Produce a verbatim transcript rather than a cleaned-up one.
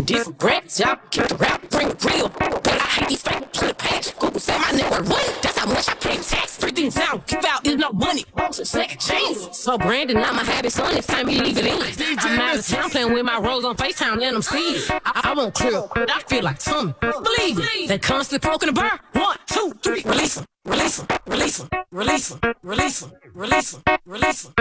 different brackets, y'all keep the rap, bring the real. But I hate these fake to the page. Google say my net worth what? That's how much I pay tax. Three things I don't give out is no money. So second chance. So Brandon, I'ma have it son. It's time we leave it in. I'm out of town playing with my rose on FaceTime, let them see it. I, I won't clear up, but I feel like Tommy. Believe it. They constantly poking the bar. One, two, three, release them, release them, release them, release them, release them, release them, release them.